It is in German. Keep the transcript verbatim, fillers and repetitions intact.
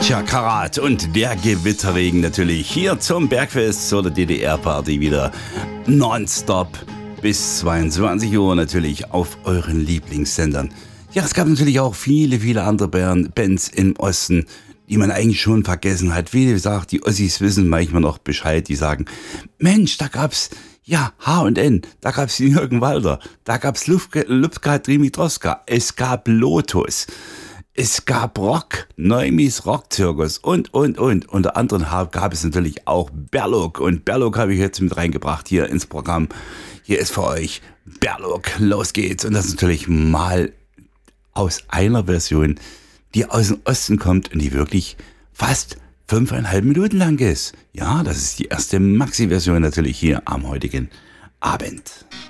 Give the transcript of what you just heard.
Micha Karat und der Gewitterregen natürlich hier zum Bergfest zur D D R-Party wieder nonstop bis zweiundzwanzig Uhr natürlich auf euren Lieblingssendern. Ja, es gab natürlich auch viele, viele andere Bands im Osten, die man eigentlich schon vergessen hat. Wie gesagt, die Ossis wissen manchmal noch Bescheid, die sagen, Mensch, da gab's ja H und N, da gab's Jürgen Walter, da gab's Lubka Dimitrowska, es gab Lotus. Es gab Rock, Neumis Rockzirkus und, und, und. Unter anderem gab es natürlich auch Berlok. Und Berlok habe ich jetzt mit reingebracht hier ins Programm. Hier ist für euch Berlok. Los geht's. Und das ist natürlich mal aus einer Version, die aus dem Osten kommt und die wirklich fast fünfeinhalb Minuten lang ist. Ja, das ist die erste Maxi-Version natürlich hier am heutigen Abend.